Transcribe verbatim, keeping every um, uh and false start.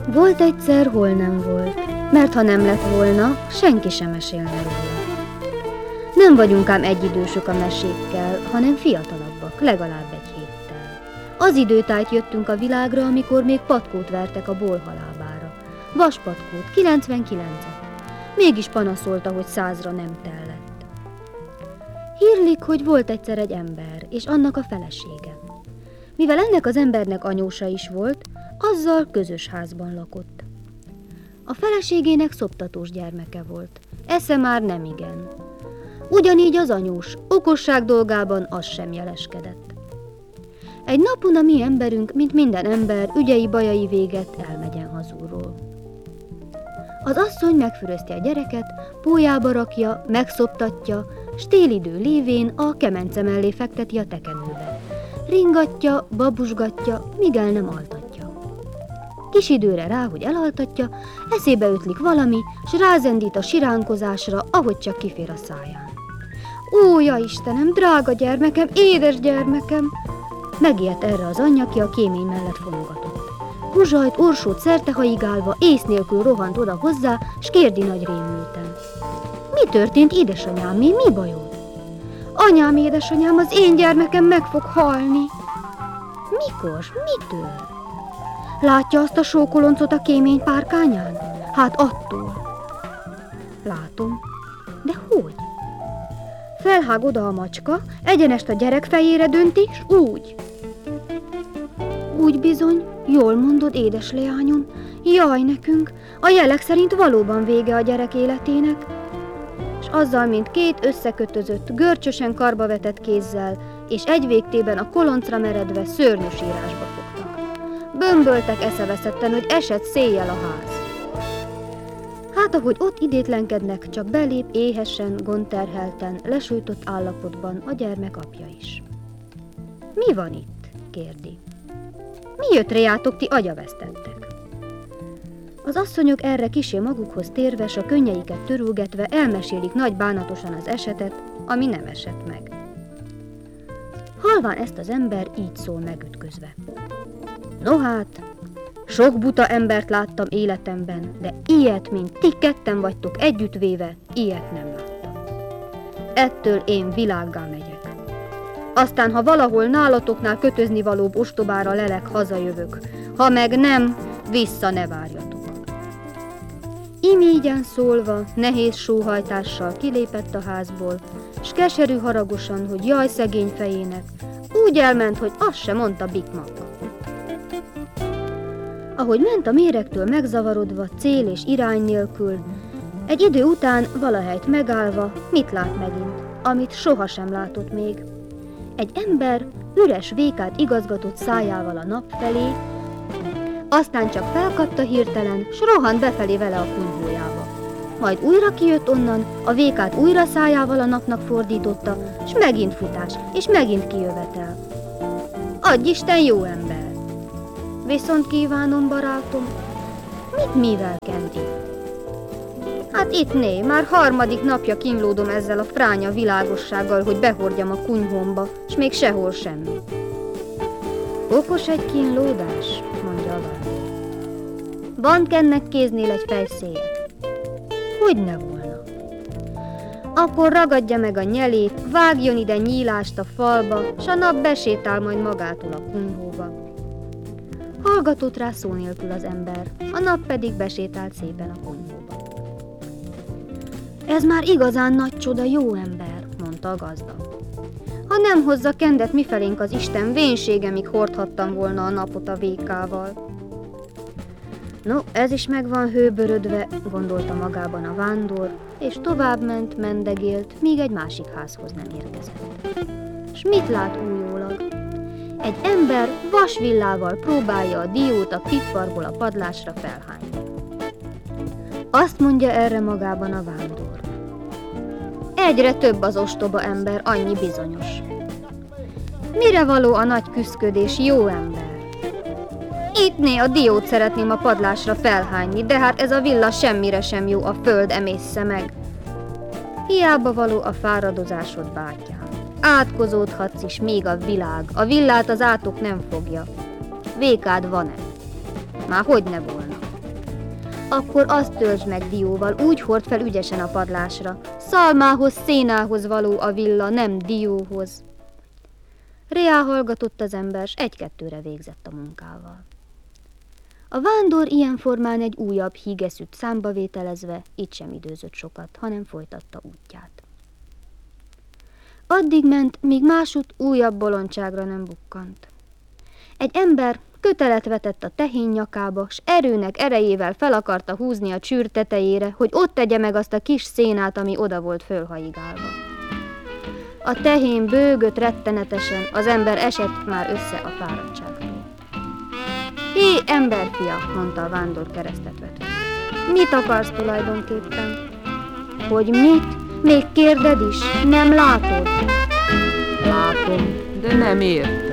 Volt egyszer, hol nem volt, mert ha nem lett volna, senki sem mesélne róla. Nem vagyunk ám egyidősök a mesékkel, hanem fiatalabbak, legalább egy héttel. Az időtájt jöttünk a világra, amikor még patkót vertek a bolhalábára. Vaspatkót, kilencvenkilencet. Mégis panaszolta, hogy százra nem tellett. Hírlik, hogy volt egyszer egy ember, és annak a felesége. Mivel ennek az embernek anyósa is volt, azzal közös házban lakott. A feleségének szoptatós gyermeke volt, esze már nem igen. Ugyanígy az anyós, okosság dolgában az sem jeleskedett. Egy napon a mi emberünk, mint minden ember, ügyei bajai véget elmegyen hazulról. Az asszony megfürözti a gyereket, pólyába rakja, megszoptatja, s télidő lévén a kemence mellé fekteti a tekenőbe. Ringatja, babusgatja, míg el nem altatja. Kis időre rá, hogy elaltatja, eszébe ötlik valami, s rázendít a siránkozásra, ahogy csak kifér a száján. Ó, ja Istenem, drága gyermekem, édes gyermekem! Megijedt erre az anyja, ki a kémény mellett fonogatott. Huzsajt, orsót szertehaigálva, ész nélkül rohant oda hozzá, s kérdi nagy rémülten. Mi történt, édesanyám, mi, mi bajod? Anyám, édesanyám, az én gyermekem meg fog halni. Mikor? Mitől? Látja azt a sókoloncot a kémény párkányán? Hát attól. Látom. De hogy? Felhág oda a macska, egyenest a gyerek fejére dönti, s úgy. Úgy bizony, jól mondod, édes leányom, jaj nekünk, a jelek szerint valóban vége a gyerek életének. És azzal, mint két összekötözött, görcsösen karbavetett kézzel, és egy végtében a koloncra meredve szörnyű sírásba fogtak. Bömböltek eszeveszetten, hogy esett széjjel a ház. Hát, ahogy ott idétlenkednek, csak belép éhesen, gondterhelten, lesújtott állapotban a gyermek apja is. Mi van itt? Kérdi. Mi jött reátok, ti agyavesztettek? Az asszonyok erre kisé magukhoz térve, s a könnyeiket törülgetve elmesélik nagy bánatosan az esetet, ami nem esett meg. Halván ezt az ember így szól megütközve. No hát, sok buta embert láttam életemben, de ilyet, mint ti ketten vagytok együttvéve, ilyet nem láttam. Ettől én világgá megyek. Aztán, ha valahol nálatoknál kötözni valóbb ostobára lelek, hazajövök. Ha meg nem, vissza ne várjatok. Imígyen szólva, nehéz sóhajtással kilépett a házból, s keserű haragosan, hogy jaj szegény fejének, úgy elment, hogy azt se mondta Bikmaknak. Ahogy ment a méregtől megzavarodva, cél és irány nélkül, egy idő után valahelyt megállva, mit lát megint, amit sohasem látott még. Egy ember üres vékát igazgatott szájával a nap felé, aztán csak felkapta hirtelen, s rohant befelé vele a kunyhójába. Majd újra kijött onnan, a vékát újra szájával a napnak fordította, s megint futás, és megint kijövetel. Adj Isten, jó ember! Viszont kívánom, barátom, mit mivel kendi? Hát itt né, már harmadik napja kínlódom ezzel a fránya világossággal, hogy behordjam a kunyhómba, s még sehol semmi. Okos egy kínlódás, mondja a vándor. Van kennek kéznél egy fejszéje? Hogyne volna? Akkor ragadja meg a nyelét, vágjon ide nyílást a falba, s a nap besétál majd magától a kunyhóba. Hallgatott rá szó nélkül az ember, a nap pedig besétált szépen a kunyhóba. Ez már igazán nagy csoda, jó ember, mondta a gazda. Ha nem hozza kendet mifelénk az Isten, vénsége, míg hordhattam volna a napot a vékával. No, ez is meg van hőbörödve, gondolta magában a vándor, és továbbment, mendegélt, míg egy másik házhoz nem érkezett. S mit lát újólag? Egy ember vasvillával próbálja a diót a pitvarból a padlásra felhányni. Azt mondja erre magában a vándor. Egyre több az ostoba ember, annyi bizonyos. Mire való a nagy küszködés, jó ember? Ittné a diót szeretném a padlásra felhányni, de hát ez a villa semmire sem jó, a föld emészze meg. Hiába való a fáradozásod, bátyám. Átkozódhatsz is, még a világ, a villát az átok nem fogja. Vékád van-e? Már hogy ne volna? Akkor azt töltsd meg dióval, úgy hord fel ügyesen a padlásra. Szalmához, szénához való a villa, nem dióhoz. Réá hallgatott az ember, s egy-kettőre végzett a munkával. A vándor ilyen formán egy újabb hígeszűt számba vételezve itt sem időzött sokat, hanem folytatta útját. Addig ment, míg másút újabb bolondságra nem bukkant. Egy ember kötelet vetett a tehén nyakába, s erőnek erejével fel akarta húzni a csűr tetejére, hogy ott tegye meg azt a kis szénát, ami oda volt fölhaigálva. A tehén bőgött rettenetesen, az ember esett már össze a fáradtságtól. Hé, emberfia, mondta a vándor keresztet vetve. Mit akarsz tulajdonképpen? Hogy mit? Még kérded is? Nem látod? Látom, de nem értem.